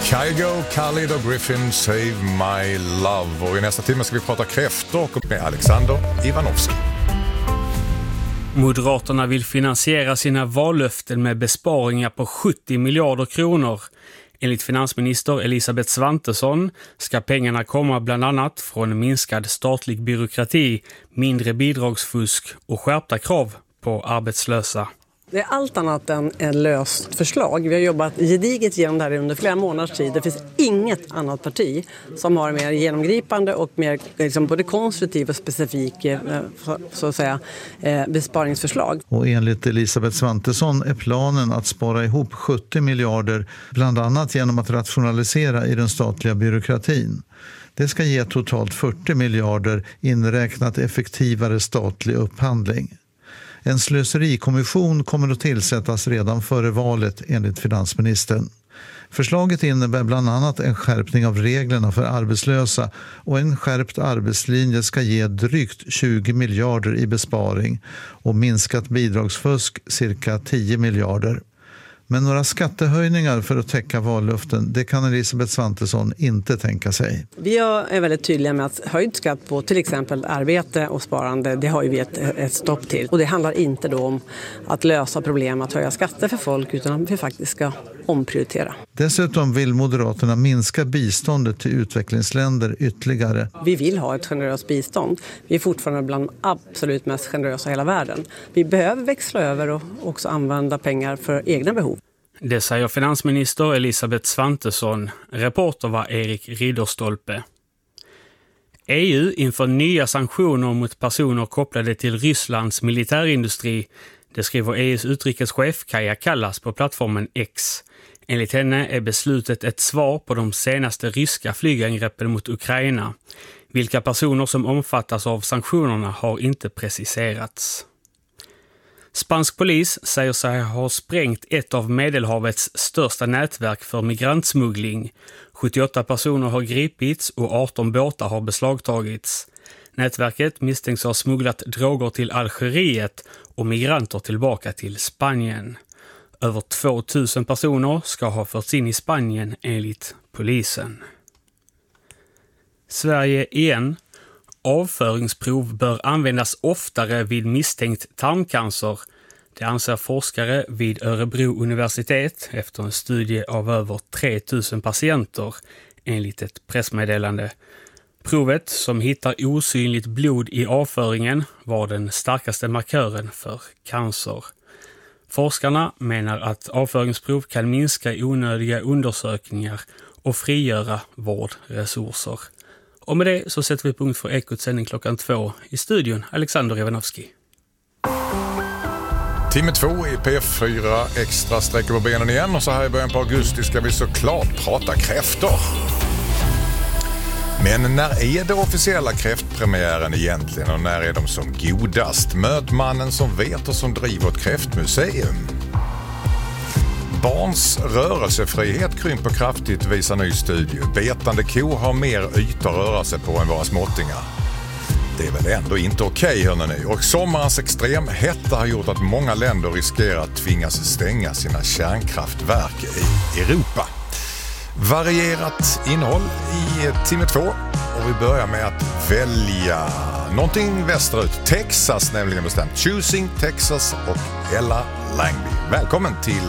Kygo, Khalid och Griffin, Save My Love. Och i nästa timme ska vi prata kräftor med Alexander Ivanovski. Moderaterna vill finansiera sina vallöften med besparingar på 70 miljarder kronor. Enligt finansminister Elisabeth Svantesson ska pengarna komma bland annat från minskad statlig byråkrati, mindre bidragsfusk och skärpta krav på arbetslösa. Det är allt annat än ett löst förslag. Vi har jobbat gediget genom det här under flera månaders tid. Det finns inget annat parti som har mer genomgripande och mer både konstruktiv och specifik så att säga, besparingsförslag. Och enligt Elisabeth Svantesson är planen att spara ihop 70 miljarder bland annat genom att rationalisera i den statliga byråkratin. Det ska ge totalt 40 miljarder inräknat effektivare statlig upphandling. En slöserikommission kommer att tillsättas redan före valet enligt finansministern. Förslaget innebär bland annat en skärpning av reglerna för arbetslösa och en skärpt arbetslinje ska ge drygt 20 miljarder i besparing och minskat bidragsfusk cirka 10 miljarder. Men några skattehöjningar för att täcka vallöften, det kan Elisabeth Svantesson inte tänka sig. Vi är väldigt tydliga med att höjd skatt på till exempel arbete och sparande, det har ju vi ett stopp till. Och det handlar inte då om att lösa problem att höja skatter för folk utan att vi faktiskt ska omprioritera. Dessutom vill Moderaterna minska biståndet till utvecklingsländer ytterligare. Vi vill ha ett generöst bistånd. Vi är fortfarande bland de absolut mest generösa i hela världen. Vi behöver växla över och också använda pengar för egna behov. Det säger finansminister Elisabeth Svantesson. Reporter var Erik Ridderstolpe. EU inför nya sanktioner mot personer kopplade till Rysslands militärindustri. Det skriver EUs utrikeschef Kaja Kallas på plattformen X. Enligt henne är beslutet ett svar på de senaste ryska flygangreppen mot Ukraina. Vilka personer som omfattas av sanktionerna har inte preciserats. Spansk polis säger sig ha sprängt ett av Medelhavets största nätverk för migrantsmuggling. 78 personer har gripits och 18 båtar har beslagtagits. Nätverket misstänks ha smugglat droger till Algeriet och migranter tillbaka till Spanien. Över 2000 personer ska ha förts in i Spanien enligt polisen. Sverige igen. Avföringsprov bör användas oftare vid misstänkt tarmcancer. Det anser forskare vid Örebro universitet efter en studie av över 3000 patienter enligt ett pressmeddelande. Provet som hittar osynligt blod i avföringen var den starkaste markören för cancer. Forskarna menar att avföringsprov kan minska onödiga undersökningar och frigöra vårdresurser. Och med det så sätter vi punkt för Ekots sändning 2:00 i studion. Alexander Ivanovski. Timme 2 i P4 Extra sträcker på benen igen och så här i början på augusti ska vi såklart prata kräftor. Men när är det officiella kräftpremiären egentligen och när är de som godast? Möt mannen som vet och som driver ett kräftmuseum. Barns rörelsefrihet krymper kraftigt, visar ny studie. Betande ko har mer ytor att röra sig på än våra småttingar. Det är väl ändå inte okej, hörni. Och sommarens extrem hetta har gjort att många länder riskerar att tvingas stänga sina kärnkraftverk i Europa. Varierat innehåll i timme 2 och vi börjar med att välja någonting västerut. Texas nämligen bestämt. Choosing Texas och Ella Langby. Välkommen till